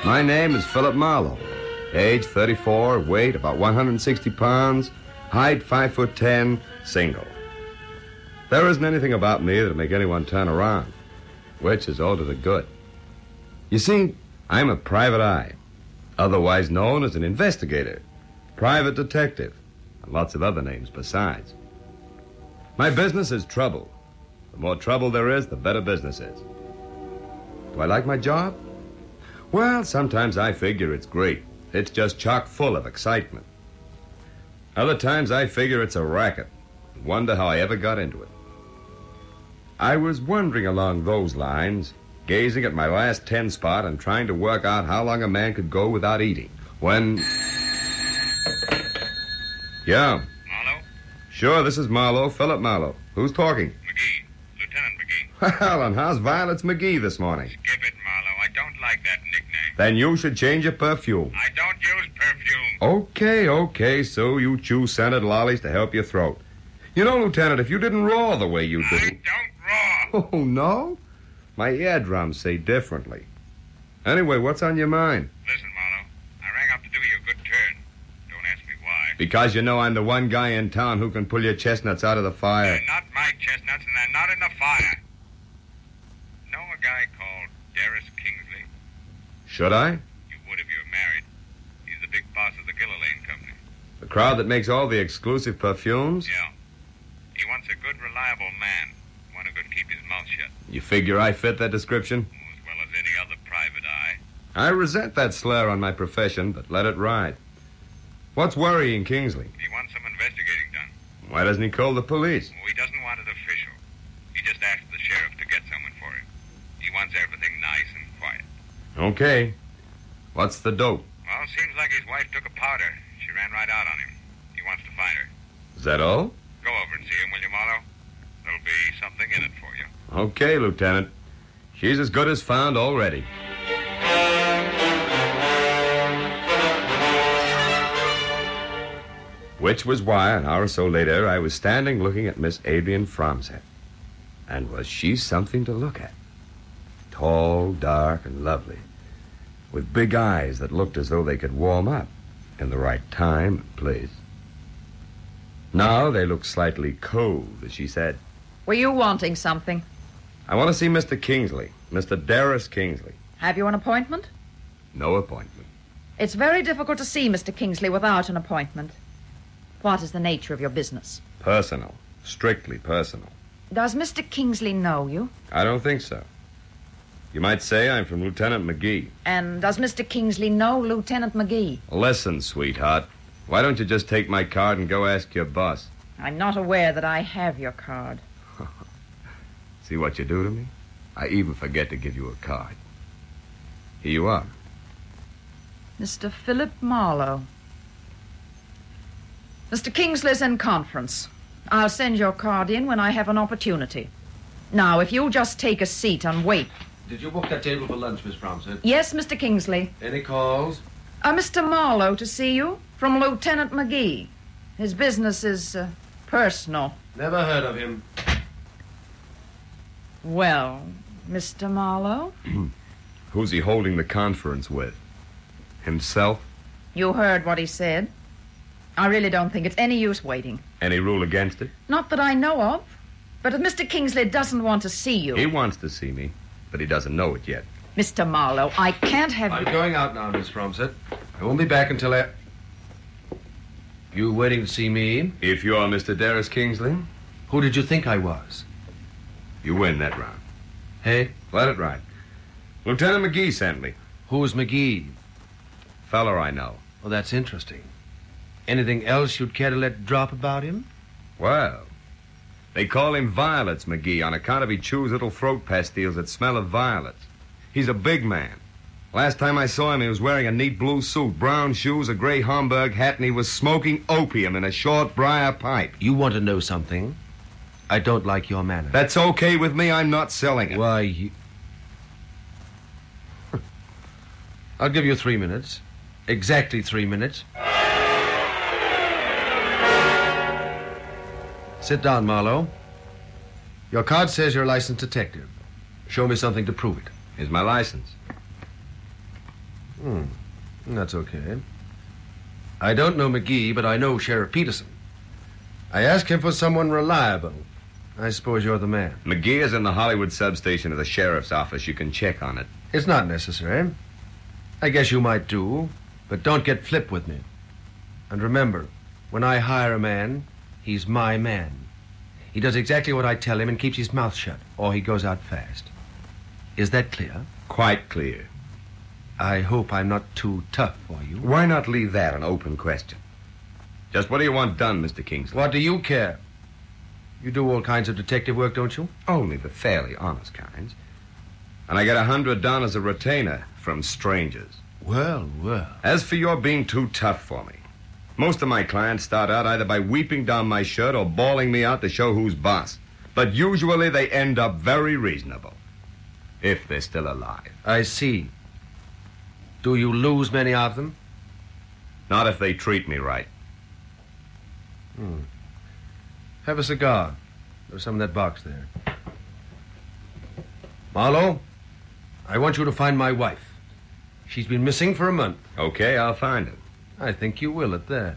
My name is Philip Marlowe. Age 34, weight about 160 pounds, height 5'10", single. There isn't anything about me that'll make anyone turn around, which is all to the good. You see, I'm a private eye, otherwise known as an investigator, private detective, and lots of other names besides. My business is trouble. The more trouble there is, the better business is. Do I like my job? Well, sometimes I figure it's great. It's just chock full of excitement. Other times I figure it's a racket and wonder how I ever got into it. I was wondering along those lines, gazing at my last 10 spot and trying to work out how long a man could go without eating, when... Yeah. Marlowe? Sure, this is Marlowe, Philip Marlowe. Who's talking? McGee. Lieutenant McGee. Well, and how's Violet's McGee this morning? Skip it, Marlowe. I don't like that nickname. Then you should change your perfume. I don't use perfume. Okay, so you chew scented lollies to help your throat. You know, Lieutenant, if you didn't roar the way you do... I don't roar. Oh, no? My eardrums say differently. Anyway, what's on your mind? Listen, Marlowe. I rang up to do you a good turn. Don't ask me why. Because you know I'm the one guy in town who can pull your chestnuts out of the fire. They're not my chestnuts, and they're not in the fire. Know a guy called Darris Kingsley? Should I? You would if you were married. He's the big boss of the Gillerlane Company. The crowd that makes all the exclusive perfumes? Yeah. He wants a good, reliable man. One who could keep his mouth shut. You figure I fit that description? As well as any other private eye. I resent that slur on my profession, but let it ride. What's worrying Kingsley? He wants some investigating done. Why doesn't he call the police? Oh, he doesn't want it official. He just asked the sheriff to get someone for him. He wants everything nice and quiet. Okay. What's the dope? Well, seems like his wife took a powder. She ran right out on him. He wants to find her. Is that all? Go over and see him, will you, Marlowe? There'll be something in it for you. Okay, Lieutenant. She's as good as found already. Which was why, an hour or so later, I was standing looking at Miss Adrian Fromset. And was she something to look at? Tall, dark, and lovely, with big eyes that looked as though they could warm up in the right time and place. Now they looked slightly cold, as she said, Were you wanting something? I want to see Mr. Kingsley, Mr. Darris Kingsley. Have you an appointment? No appointment. It's very difficult to see Mr. Kingsley without an appointment. What is the nature of your business? Personal. Strictly personal. Does Mr. Kingsley know you? I don't think so. You might say I'm from Lieutenant McGee. And does Mr. Kingsley know Lieutenant McGee? Listen, sweetheart. Why don't you just take my card and go ask your boss? I'm not aware that I have your card. See what you do to me? I even forget to give you a card. Here you are. Mr. Philip Marlowe. Mr. Kingsley's in conference. I'll send your card in when I have an opportunity. Now, if you'll just take a seat and wait. Did you book that table for lunch, Miss Fromset? Yes, Mr. Kingsley. Any calls? Mr. Marlowe to see you from Lieutenant McGee. His business is personal. Never heard of him. Well, Mr. Marlowe? Who's he holding the conference with? Himself? You heard what he said. I really don't think it's any use waiting. Any rule against it? Not that I know of. But if Mr. Kingsley doesn't want to see you... He wants to see me, but he doesn't know it yet. Mr. Marlowe, I can't have I'm you... going out now, Miss Fromset. I won't be back until You waiting to see me? If you're Mr. Darris Kingsley, Who did you think I was? you win that round. Hey? Let it ride. Lieutenant McGee sent me. Who's McGee? Feller I know. Well, that's interesting. Anything else you'd care to let drop about him? Well, they call him Violets McGee on account of he chews little throat pastilles that smell of violets. He's a big man. Last time I saw him, he was wearing a neat blue suit, brown shoes, a gray Homburg hat, and he was smoking opium in a short briar pipe. You want to know something? I don't like your manner. That's okay with me. I'm not selling it. Why, I'll give you 3 minutes. Exactly 3 minutes. Sit down, Marlowe. Your card says you're a licensed detective. Show me something to prove it. Here's my license. That's okay. I don't know McGee, but I know Sheriff Peterson. I asked him for someone reliable. I suppose you're the man. McGee is in the Hollywood substation of the sheriff's office. You can check on it. It's not necessary. I guess you might do, but don't get flip with me. And remember, when I hire a man, he's my man. He does exactly what I tell him and keeps his mouth shut, or he goes out fast. Is that clear? Quite clear. I hope I'm not too tough for you. Why not leave that an open question? Just what do you want done, Mr. Kingsley? What do you care? You do all kinds of detective work, don't you? Only the fairly honest kinds. And I get $100 as a retainer from strangers. Well. As for your being too tough for me, most of my clients start out either by weeping down my shirt or bawling me out to show who's boss. But usually they end up very reasonable. If they're still alive. I see. Do you lose many of them? Not if they treat me right. Have a cigar. There's some in that box there. Marlowe, I want you to find my wife. She's been missing for a month. Okay, I'll find her. I think you will at that.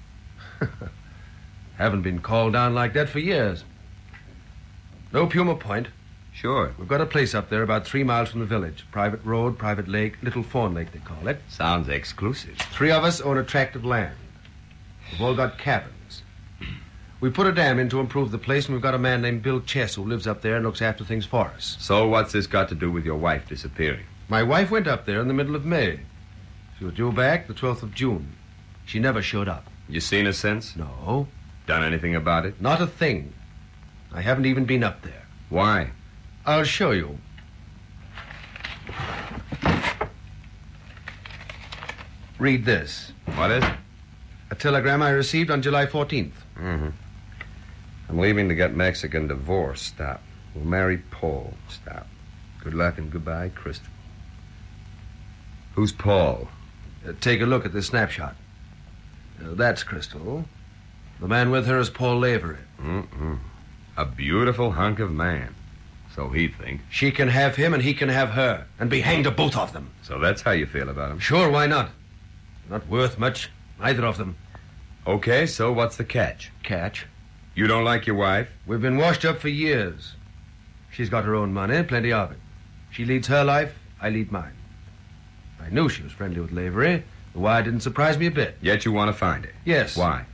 Haven't been called down like that for years. No Puma Point. Sure. We've got a place up there about 3 miles from the village. Private road, private lake, Little Fawn Lake, they call it. Sounds exclusive. 3 of us own a tract of land. We've all got cabins. We put a dam in to improve the place, and we've got a man named Bill Chess who lives up there and looks after things for us. So what's this got to do with your wife disappearing? My wife went up there in the middle of May. She was due back the 12th of June. She never showed up. You seen her since? No. Done anything about it? Not a thing. I haven't even been up there. Why? I'll show you. Read this. What is it? A telegram I received on July 14th. Mm-hmm. I'm leaving to get Mexican divorce. Stop. We'll marry Paul. Stop. Good luck and goodbye, Crystal. Who's Paul? Take a look at this snapshot. That's Crystal. The man with her is Paul Lavery. A beautiful hunk of man. So he'd think. She can have him and he can have her. And be hanged to both of them. So that's how you feel about him? Sure, why not? Not worth much, either of them. Okay, so what's the catch? Catch? You don't like your wife? We've been washed up for years. She's got her own money, plenty of it. She leads her life, I lead mine. I knew she was friendly with Lavery. The wire didn't surprise me a bit. Yet you want to find her? Yes. Why?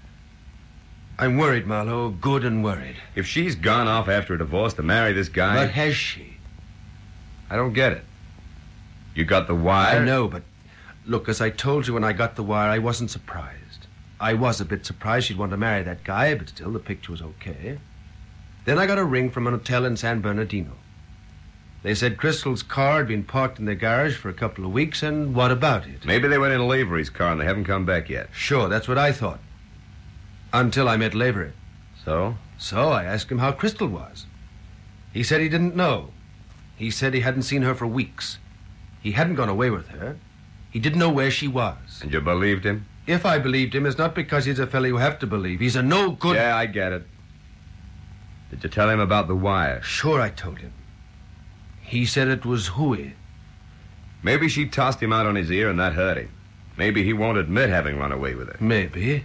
I'm worried, Marlowe, good and worried. If she's gone off after a divorce to marry this guy... But has she? I don't get it. You got the wire? I know, but look, as I told you when I got the wire, I wasn't surprised. I was a bit surprised she'd want to marry that guy, but still, the picture was okay. Then I got a ring from an hotel in San Bernardino. They said Crystal's car had been parked in the garage for a couple of weeks, and what about it? Maybe they went in Lavery's car and they haven't come back yet. Sure, that's what I thought. Until I met Lavery. So? So I asked him how Crystal was. He said he didn't know. He said he hadn't seen her for weeks. He hadn't gone away with her. He didn't know where she was. And you believed him? If I believed him, it's not because he's a fellow you have to believe. He's a no good... Yeah, I get it. Did you tell him about the wire? Sure, I told him. He said it was hooey. Maybe she tossed him out on his ear and that hurt him. Maybe he won't admit having run away with her. Maybe.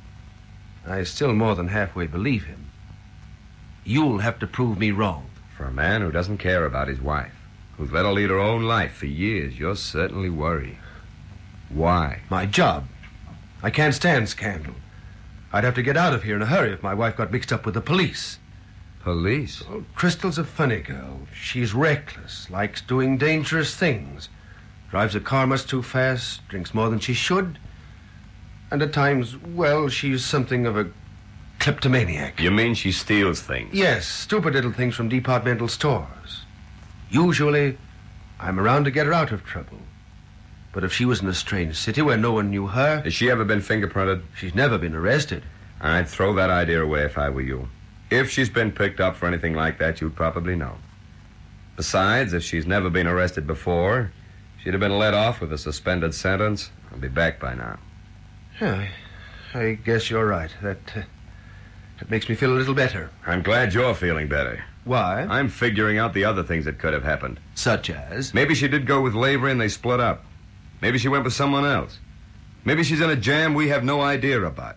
I still more than halfway believe him. You'll have to prove me wrong. For a man who doesn't care about his wife, who's let her lead her own life for years, you're certainly worried. Why? My job. I can't stand scandal. I'd have to get out of here in a hurry if my wife got mixed up with the police. Police? Well, Crystal's a funny girl. She's reckless, likes doing dangerous things, drives a car much too fast, drinks more than she should, and at times, well, she's something of a kleptomaniac. You mean she steals things? Yes, stupid little things from departmental stores. Usually, I'm around to get her out of trouble. But if she was in a strange city where no one knew her... Has she ever been fingerprinted? She's never been arrested. I'd throw that idea away if I were you. If she's been picked up for anything like that, you'd probably know. Besides, if she's never been arrested before, she'd have been let off with a suspended sentence. I'll be back by now. Yeah, I guess you're right. That makes me feel a little better. I'm glad you're feeling better. Why? I'm figuring out the other things that could have happened. Such as? Maybe she did go with Lavery and they split up. Maybe she went with someone else. Maybe she's in a jam we have no idea about.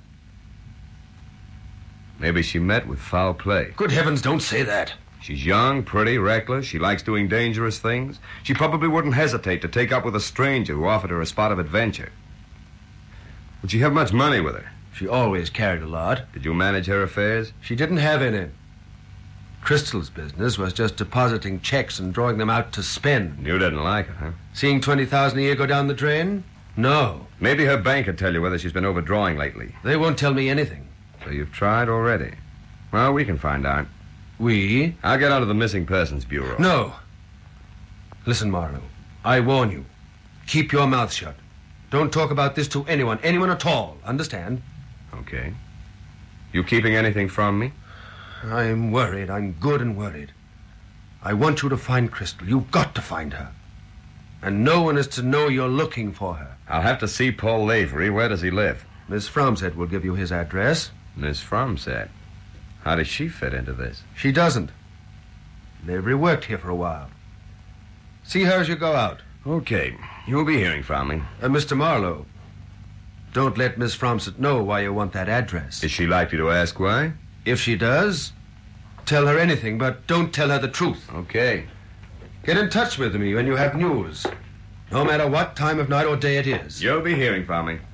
Maybe she met with foul play. Good heavens, don't say that. She's young, pretty, reckless. She likes doing dangerous things. She probably wouldn't hesitate to take up with a stranger who offered her a spot of adventure. Would she have much money with her? She always carried a lot. Did you manage her affairs? She didn't have any. Crystal's business was just depositing checks and drawing them out to spend. You didn't like her, huh? Seeing 20,000 a year go down the drain? No. Maybe her bank could tell you whether she's been overdrawing lately. They won't tell me anything. So you've tried already. Well, we can find out. We? I'll get onto the Missing Persons Bureau. No. Listen, Marlowe. I warn you. Keep your mouth shut. Don't talk about this to anyone at all. Understand? Okay. You keeping anything from me? I'm worried. I'm good and worried. I want you to find Crystal. You've got to find her. And no one is to know you're looking for her. I'll have to see Paul Lavery. Where does he live? Miss Fromset will give you his address. Miss Fromset? How does she fit into this? She doesn't. Lavery worked here for a while. See her as you go out. Okay. You'll be hearing from me. Mr. Marlowe, don't let Miss Fromset know why you want that address. Is she likely to ask why? If she does, tell her anything, but don't tell her the truth. Okay. Get in touch with me when you have news, no matter what time of night or day it is. You'll be hearing from me.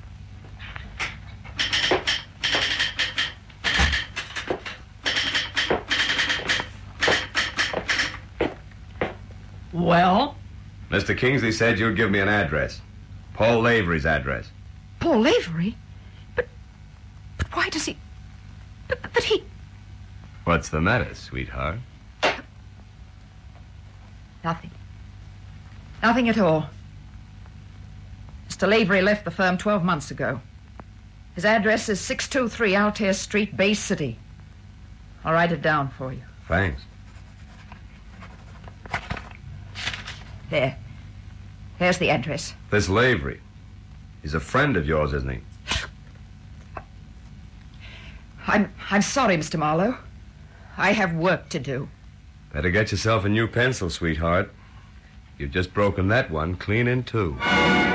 Well? Mr. Kingsley said you'd give me an address. Paul Lavery's address. Paul Lavery? But why does he... But he... What's the matter, sweetheart? Nothing. Nothing at all. Mr. Lavery left the firm 12 months ago. His address is 623 Altair Street, Bay City. I'll write it down for you. Thanks. There. There's the address. This Lavery. He's a friend of yours, isn't he? I'm sorry, Mr. Marlowe. I have work to do. Better get yourself a new pencil, sweetheart. You've just broken that one clean in two.